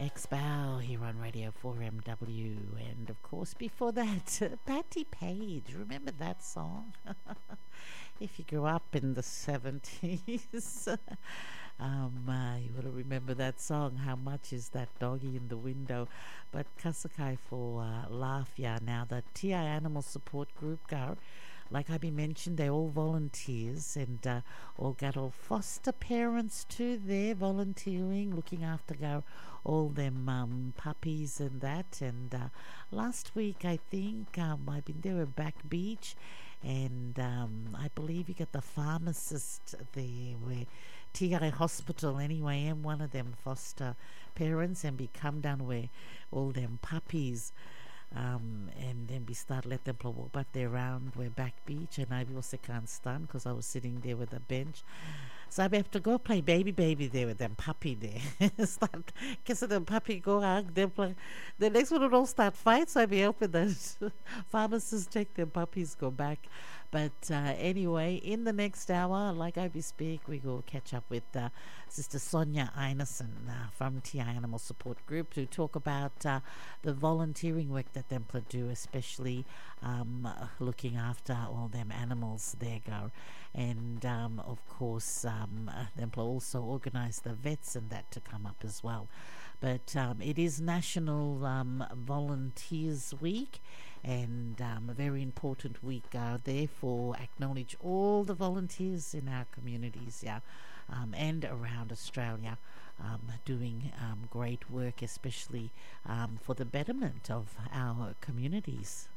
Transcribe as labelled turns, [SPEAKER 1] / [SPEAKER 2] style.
[SPEAKER 1] X-Bow here on Radio 4MW. And of course, before that, Patti Page. Remember that song? If you grew up in the 70s, you will remember that song. How much is that doggy in the window? But Kasakai for laugh, yeah. Now, the TI Animal Support Group, Gar, like I been mentioned, they're all volunteers and all got all foster parents too there volunteering, looking after all them puppies and that. And last week, I think, I've been there at Back Beach, and I believe you got the pharmacist there where TI Hospital anyway, and one of them foster parents, and be come down where all them puppies and then we start let them walk back there around where Back Beach, and I also can't stand because I was sitting there with a bench, so I have to go play baby there with them puppy there. Start kissing them puppy, go hug them play. The next one will all start fights, so I be helping the pharmacists take their puppies go back. But anyway, in the next hour, like I be speak, we go catch up with Sister Sonia Einerson from TI Animal Support Group to talk about the volunteering work that them do, especially looking after all them animals there go. And of course, them also organise the vets and that to come up as well. But it is National Volunteers Week, and a very important week therefore acknowledge all the volunteers in our communities, and around Australia, doing great work, especially for the betterment of our communities.